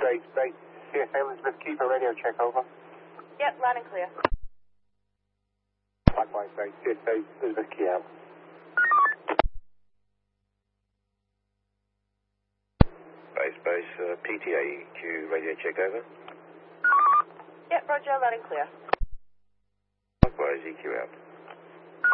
Base, CSA Elizabeth Keeper, radio check, over. Yep, loud and clear. Likewise, Base, CSA Elizabeth Key out. Base, PTA EQ, radio check, over. Yep, roger, loud and clear. Likewise, EQ out.